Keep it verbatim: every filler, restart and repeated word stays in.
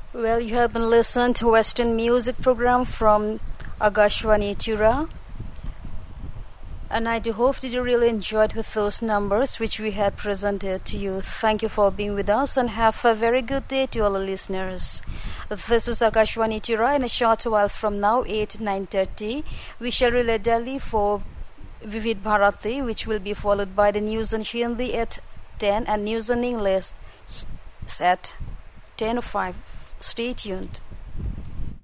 Well, you have been listening to Western music program from Agashwani Tura, and I do hope that you really enjoyed with those numbers which we had presented to you. Thank you for being with us and have a very good day to all the listeners. This is Agashwani Tura. In a short while from now, eight, nine thirty, we shall relay Delhi for Vivid Bharati, which will be followed by the news in Hindi at ten and news in English at ten o five. Stay tuned.